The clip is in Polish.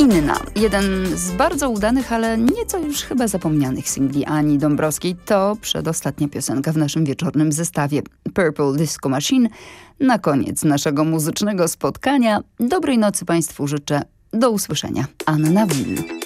Inna. Jeden z bardzo udanych, ale nieco już chyba zapomnianych singli Ani Dąbrowskiej to przedostatnia piosenka w naszym wieczornym zestawie Purple Disco Machine. Na koniec naszego muzycznego spotkania dobrej nocy Państwu życzę. Do usłyszenia. Anna Wil.